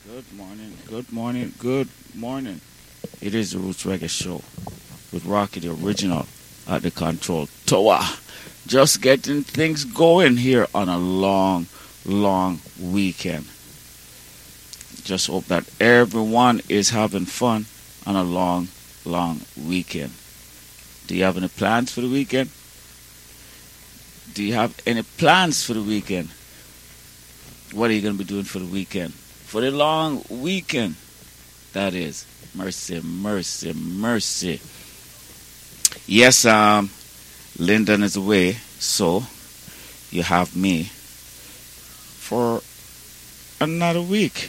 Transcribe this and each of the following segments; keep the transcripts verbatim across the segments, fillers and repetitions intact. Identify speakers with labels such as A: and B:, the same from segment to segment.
A: Good morning, good morning, good morning. It is the Roots Reggae Show with Rocky the Original at the control tower. Just getting things going here on a long, long weekend. Just hope that everyone is having fun on a long, long weekend. Do you have any plans for the weekend? Do you have any plans for the weekend? What are you going to be doing for the weekend? For the long weekend, that is. Mercy, mercy, mercy. Yes, um, Lyndon is away, so you have me for another week.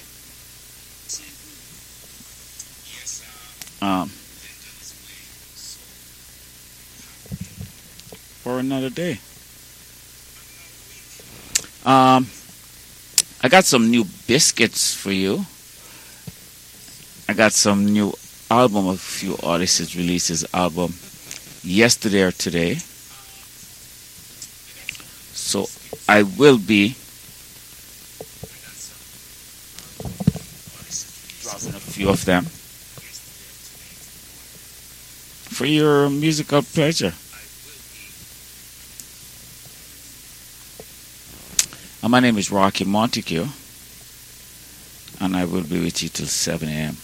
A: Um, for another day. Um, I got some new biscuits for you. I got some new album. A few artists released his album yesterday or today. So I will be dropping a few of them for your musical pleasure. And my name is Rocky Montague, and I will be with you till seven a.m.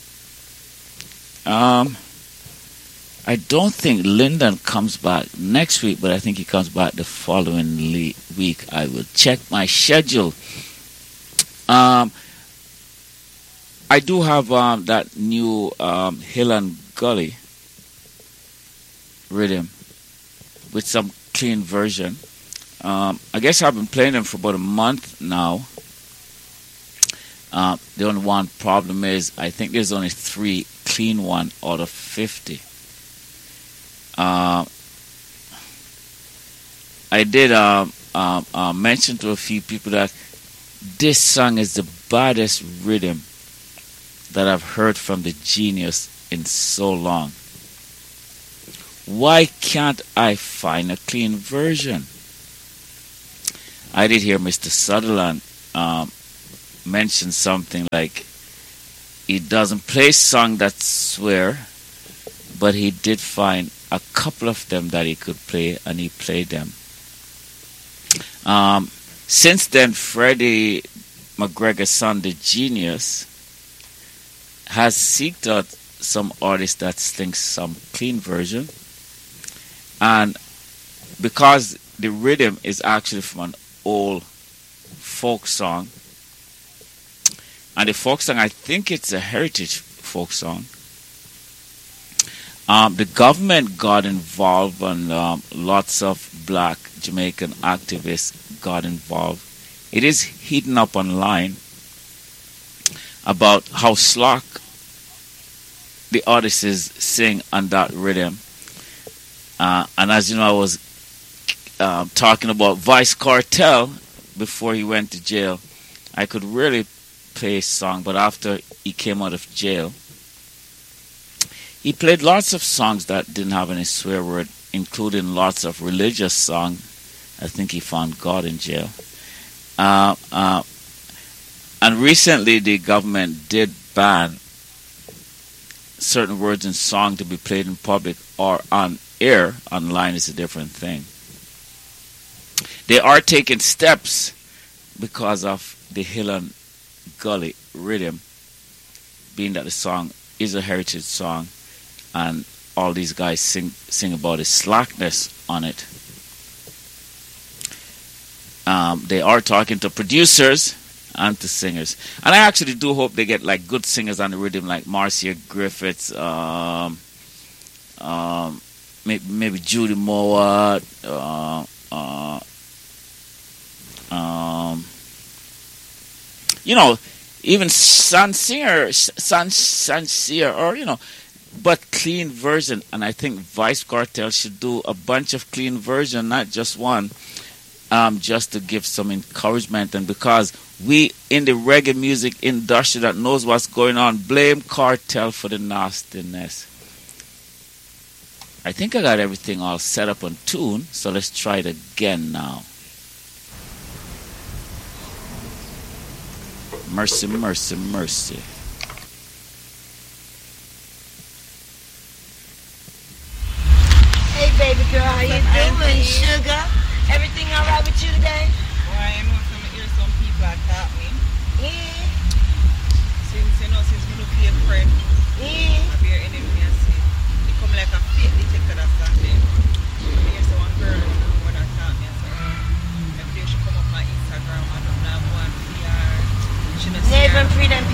A: Um, I don't think Lyndon comes back next week, but I think he comes back the following le- week. I will check my schedule. Um, I do have um, that new um, Hill and Gully rhythm with some clean version. Um, I guess I've been playing them for about a month now. Uh, the only one problem is I think there's only three clean one out of fifty. Uh, I did um, um, uh, mention to a few people that this song is the baddest rhythm that I've heard from the genius in so long. Why can't I find a clean version? I did hear Mister Sutherland um, mention something like he doesn't play songs that swear, but he did find a couple of them that he could play, and he played them. Um, since then, Freddie McGregor's son, the genius, has seeked out some artists that sing some clean version, and because the rhythm is actually from an old folk song, and the folk song, I think it's a heritage folk song. Um, the government got involved, and um, lots of black Jamaican activists got involved. It is heating up online about how slack the artists sing on that rhythm. Uh, and as you know, I was uh, talking about Vice Cartel before he went to jail. I could really play a song, but after he came out of jail, he played lots of songs that didn't have any swear word, including lots of religious songs. I think he found God in jail. Uh, uh, and recently, the government did ban certain words in song to be played in public or on air. Online is a different thing. They are taking steps because of the Hill and Gully rhythm, being that the song is a heritage song, and all these guys sing sing about the slackness on it. Um, they are talking to producers and to singers, and I actually do hope they get like good singers on the rhythm, like Marcia Griffiths, um, um, maybe, maybe Judy Mowat, uh, uh, um, you know, even San Singer, San San Singer, or you know. But clean version, and I think Vice Cartel should do a bunch of clean version, not just one, um, just to give some encouragement. And because we in the reggae music industry that knows what's going on, blame Cartel for the nastiness. I think I got everything all set up on tune, so let's try it again now. Mercy, mercy, mercy.
B: Hey, baby girl, how you doing, sugar? Everything all right with you today?
C: Well, I know some hear some people attack me.
B: Yeah.
C: Since you know, since we look here, friend,
B: Yeah.
C: I be your enemy, I see. They come like a fake detector that's on them. I hear some one girl when I taught me, I said, maybe they should come up my Instagram. I don't know, one P R. She not see
B: Never
C: her.
B: free them